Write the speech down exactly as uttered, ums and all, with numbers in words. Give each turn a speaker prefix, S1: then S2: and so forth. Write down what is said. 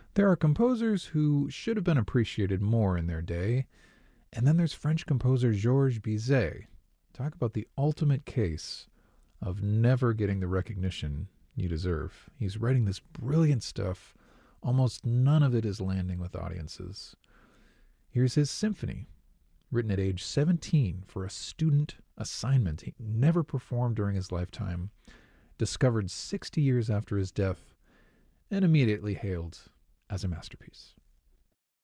S1: There are composers who should have been appreciated more in their day, and then there's French composer Georges Bizet. Talk about the ultimate case of never getting the recognition you deserve. He's writing this brilliant stuff. Almost none of it is landing with audiences. Here's his symphony, written at age seventeen for a student assignment he never performed during his lifetime, discovered sixty years after his death, and immediately hailed as a masterpiece.